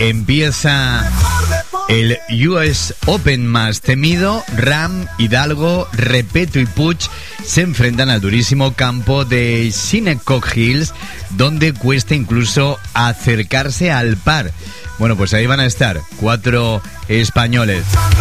empieza el US Open más temido. Ram, Hidalgo, Repeto y Puig se enfrentan al durísimo campo de Shinnecock Hills, donde cuesta incluso acercarse al par. Bueno, pues ahí van a estar 4 españoles.